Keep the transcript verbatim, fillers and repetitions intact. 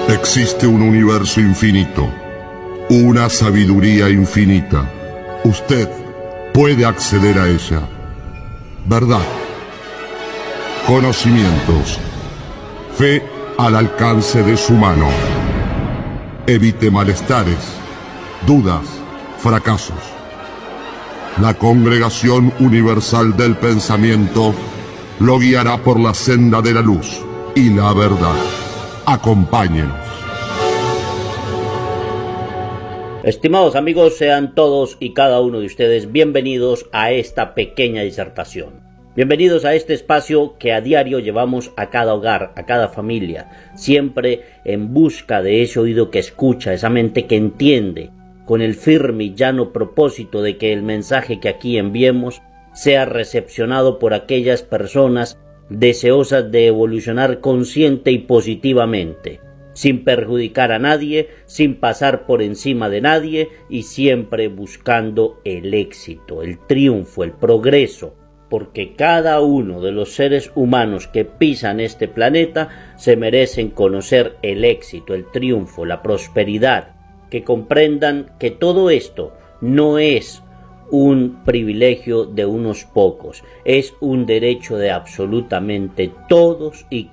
Existe un universo infinito, una sabiduría infinita. Usted puede acceder a ella. Verdad, conocimientos, fe al alcance de su mano. Evite malestares, dudas, fracasos. La Congregación Universal del Pensamiento lo guiará por la senda de la luz y la verdad. Acompáñenos. Estimados amigos, sean todos y cada uno de ustedes bienvenidos a esta pequeña disertación. Bienvenidos a este espacio que a diario llevamos a cada hogar, a cada familia, siempre en busca de ese oído que escucha, esa mente que entiende, con el firme y llano propósito de que el mensaje que aquí enviemos sea recepcionado por aquellas personas deseosas de evolucionar consciente y positivamente, sin perjudicar a nadie, sin pasar por encima de nadie y siempre buscando el éxito, el triunfo, el progreso, porque cada uno de los seres humanos que pisan este planeta se merecen conocer el éxito, el triunfo, la prosperidad, que comprendan que todo esto no es un privilegio de unos pocos, es un derecho de absolutamente todos y